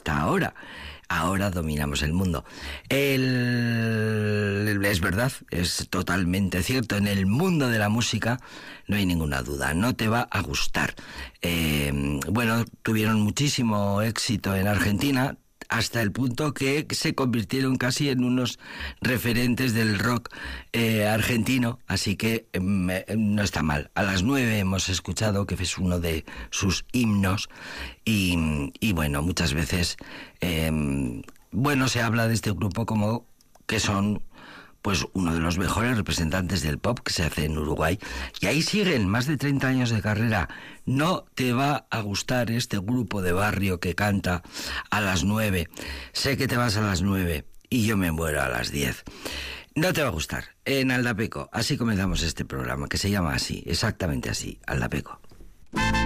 hasta ahora. Ahora dominamos el mundo. Es verdad, es totalmente cierto. En el mundo de la música no hay ninguna duda, no te va a gustar. Bueno, tuvieron muchísimo éxito en Argentina, hasta el punto que se convirtieron casi en unos referentes del rock argentino, así que no está mal. A las 9 hemos escuchado que es uno de sus himnos y bueno, muchas veces se habla de este grupo como que son pues uno de los mejores representantes del pop que se hace en Uruguay. Y ahí siguen, más de 30 años de carrera. No te va a gustar este grupo de barrio que canta a las 9. Sé que te vas a las 9 y yo me muero a las 10. No te va a gustar. En Aldapeco, así comenzamos este programa, que se llama así, exactamente así, Aldapeco.